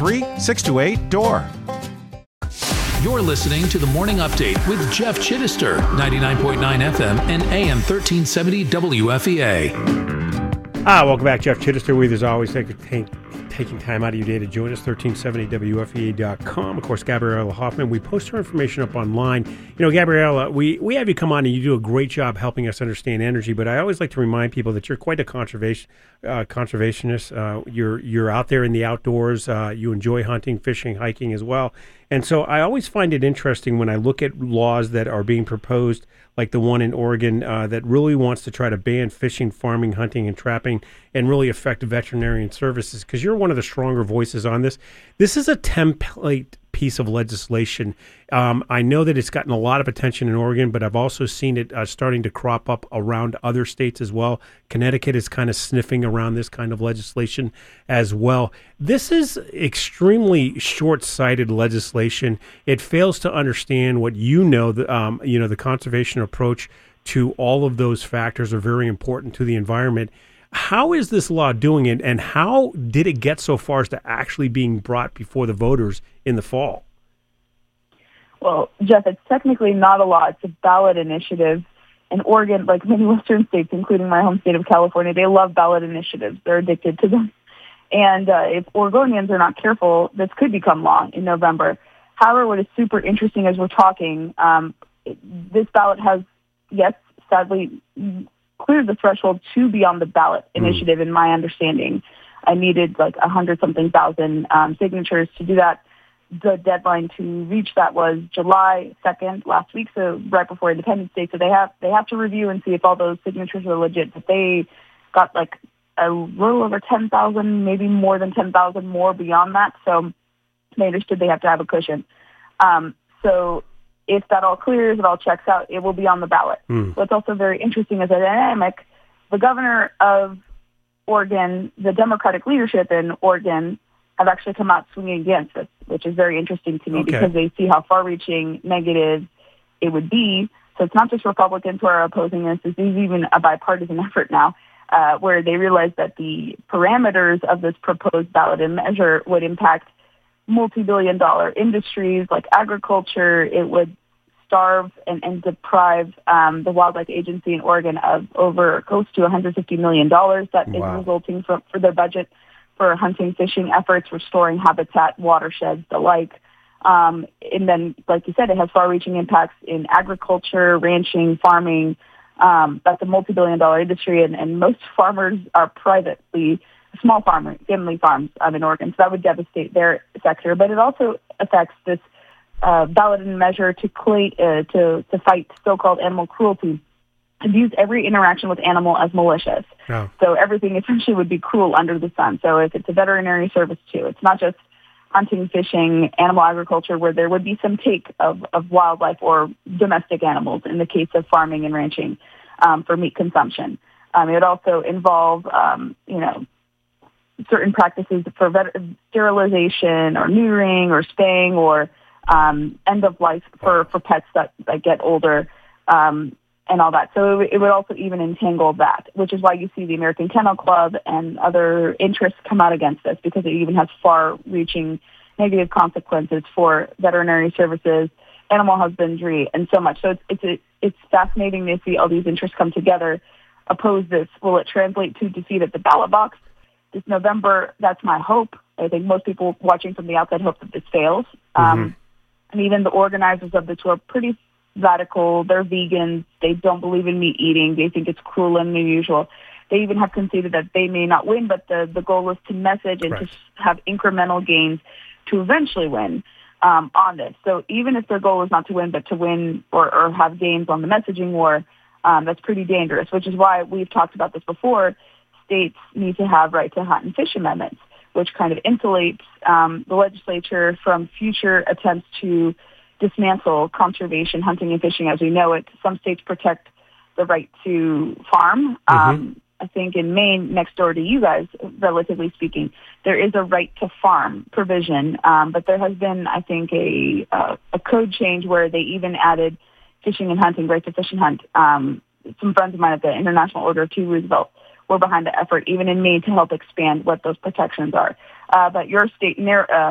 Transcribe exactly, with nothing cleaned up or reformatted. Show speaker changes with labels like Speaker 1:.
Speaker 1: three, six two eight, D O O R.
Speaker 2: You're listening to the Morning Update with Jeff Chittister, ninety-nine point nine F M and A M thirteen seventy W F E A.
Speaker 3: Ah, welcome back. Jeff Chittister with you as always. Thank you for taking time out of your day to join us. thirteen seventy W F E A dot com. Of course, Gabriella Hoffman. We post her information up online. You know, Gabriella, we, we have you come on and you do a great job helping us understand energy, but I always like to remind people that you're quite a conservation, uh, conservationist. Uh, you're, you're out there in the outdoors. Uh, you enjoy hunting, fishing, hiking as well. And so I always find it interesting when I look at laws that are being proposed, like the one in Oregon uh, that really wants to try to ban fishing, farming, hunting, and trapping, and really affect veterinarian services, because you're one of the stronger voices on this. This is a template piece of legislation. Um, I know that it's gotten a lot of attention in Oregon, but I've also seen it uh, starting to crop up around other states as well. Connecticut is kind of sniffing around this kind of legislation as well. This is extremely short-sighted legislation. It fails to understand what you know, the, um, you know, the conservation approach to all of those factors are very important to the environment. How is this law doing it, and how did it get so far as to actually being brought before the voters in the fall?
Speaker 4: Well, Jeff, it's technically not a law. It's a ballot initiative. In Oregon, like many western states, including my home state of California, they love ballot initiatives. They're addicted to them. And uh, if Oregonians are not careful, this could become law in November. However, what is super interesting as we're talking, um, it, this ballot has, yes, sadly, cleared the threshold to be on the ballot initiative, mm. in my understanding. I needed like a hundred something thousand um, signatures to do that. The deadline to reach that was July second last week, so right before Independence Day. So they have they have to review and see if all those signatures are legit. But they got like a little over ten thousand, maybe more than ten thousand more beyond that. So they understood they have to have a cushion. Um, so if that all clears, it all checks out, it will be on the ballot. Mm. What's also very interesting is the dynamic. The governor of Oregon, the Democratic leadership in Oregon, have actually come out swinging against this, which is very interesting to me, okay, because they see how far-reaching negative it would be. So it's not just Republicans who are opposing this. This is even a bipartisan effort now, uh, where they realize that the parameters of this proposed ballot and measure would impact multi-billion dollar industries like agriculture. It would starve and, and deprive um, the Wildlife Agency in Oregon of over close to one hundred fifty million dollars that wow. is resulting from, for their budget for hunting, fishing efforts, restoring habitat, watersheds, the like. Um, and then, like you said, it has far-reaching impacts in agriculture, ranching, farming. Um, that's a multi-billion dollar industry, and, and most farmers are privately small farmer, family farms um, in Oregon. So that would devastate their sector. But it also affects this uh, ballot and measure to, clay, uh, to to fight so-called animal cruelty, and views every interaction with animal as malicious. Oh. So everything essentially would be cruel under the sun. So if it's a veterinary service too, it's not just hunting, fishing, animal agriculture, where there would be some take of, of wildlife or domestic animals in the case of farming and ranching um, for meat consumption. Um, it would also involve, um, you know, certain practices for vet- sterilization or neutering or spaying or um, end of life for, for pets that, that get older um, and all that. So it, it would also even entangle that, which is why you see the American Kennel Club and other interests come out against this, because it even has far-reaching negative consequences for veterinary services, animal husbandry, and so much. So it's it's it's fascinating to see all these interests come together, oppose this. Will it translate to defeat at the ballot box this November? That's my hope. I think most people watching from the outside hope that this fails. Mm-hmm. Um, and even the organizers of this who are pretty radical, they're vegans, they don't believe in meat eating, they think it's cruel and unusual. They even have conceded that they may not win, but the, the goal is to message and right. to have incremental gains to eventually win um, on this. So even if their goal is not to win, but to win or, or have gains on the messaging war, um, that's pretty dangerous, which is why we've talked about this before. States need to have right to hunt and fish amendments, which kind of insulates um, the legislature from future attempts to dismantle conservation, hunting and fishing as we know it. Some states protect the right to farm. Mm-hmm. Um, I think in Maine, next door to you guys, relatively speaking, there is a right to farm provision. Um, but there has been, I think, a, uh, a code change where they even added fishing and hunting, right to fish and hunt. Um, some friends of mine at the International Order of T. Roosevelt were behind the effort, even in Maine, to help expand what those protections are. Uh, but your state, uh,